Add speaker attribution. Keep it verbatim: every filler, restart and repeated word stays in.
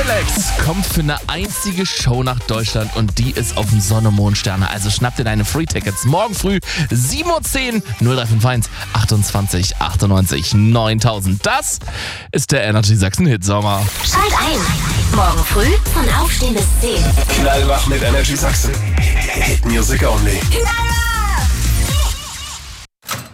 Speaker 1: Skrillex kommt für eine einzige Show nach Deutschland und die ist auf dem Sonne Mond Sterne. Also schnapp dir deine Free-Tickets morgen früh sieben Uhr zehn null drei fünf eins achtundzwanzig achtundneunzig neuntausend. Das ist der Energy Sachsen Hitsommer.
Speaker 2: Schalt ein. Morgen früh von Aufstehen bis zehn.
Speaker 3: Knallwach mit Energy Sachsen. Hit Music Only.
Speaker 2: Knall!